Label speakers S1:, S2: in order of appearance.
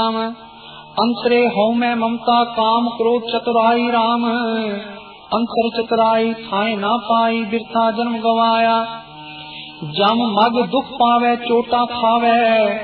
S1: नाम। अंतरे हौ में ममता काम क्रोध चतुराई राम। अंतर चतुराई थाए ना पाई बिरथा जन्म गवाया। जम मग दुख पावे चोटा खावे